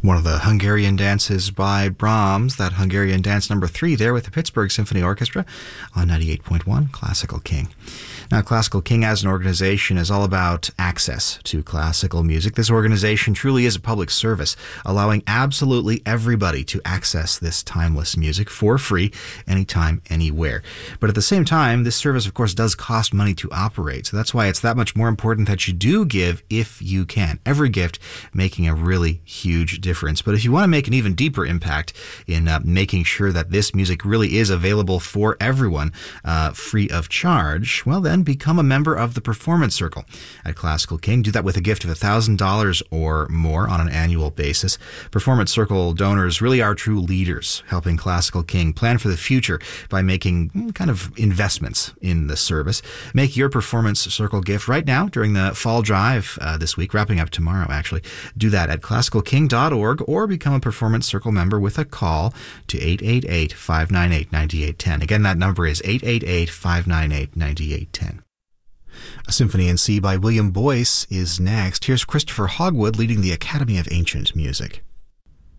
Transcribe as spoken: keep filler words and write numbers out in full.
One of the Hungarian dances by Brahms, that Hungarian dance number three there with the Pittsburgh Symphony Orchestra on ninety-eight point one Classical King. Now, Classical King as an organization is all about access to classical music. This organization truly is a public service, allowing absolutely everybody to access this timeless music for free, anytime, anywhere. But at the same time, this service, of course, does cost money to operate. So that's why it's that much more important that you do give if you can. Every gift making a really huge difference. But if you want to make an even deeper impact in uh, making sure that this music really is available for everyone, uh, free of charge, well then, become a member of the Performance Circle at Classical King. Do that with a gift of one thousand dollars or more on an annual basis. Performance Circle donors really are true leaders, helping Classical King plan for the future by making kind of investments in the service. Make your Performance Circle gift right now during the fall drive uh, this week, wrapping up tomorrow actually. Do that at classical king dot org or become a Performance Circle member with a call to eight eight eight, five nine eight, nine eight one zero. Again, that number is eight eight eight, five nine eight, nine eight one zero. A Symphony in C by William Boyce is next. Here's Christopher Hogwood leading the Academy of Ancient Music.